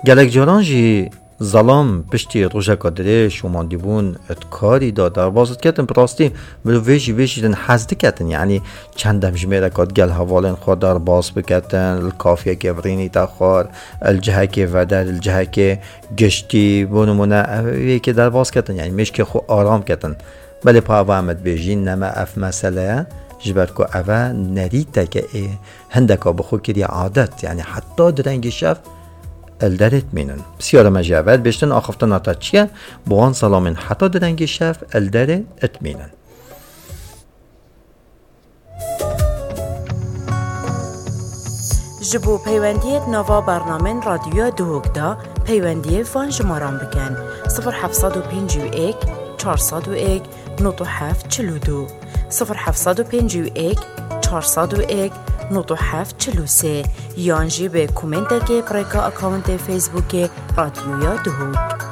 گلک جاران جی ظلام پشتی روژه کدرش و ماندیبون اتکاری داد در بازد کتن براستی بلو ویجی دن حزد کتن یعنی چندم جمیره کد گل حوالین خود در باز بکتن الکافیه که ورینی تا خور الجهه که ودر الجهه که گشتی بونمونه که در باز کتن یعنی مشک خو آرام کتن بله پا اوامد بیجین نما اف مسئله جبر که اوه نریده که هندکا بخو کری عادت یعنی حتی درنگ شف الدرت مینن بسیار مجاور بیشتن آخفتن آتا چیه بوان سلامین حتی درنگ شف الدرت اتمینن جبو پیوندیت نوا برنامه رادیو دوگدا پیوندی فان جماران بکن 0751 401 9742 0751 401 9743 یانجی به کومنت که پرکا اکاونت فیسبوک رادیو دوگ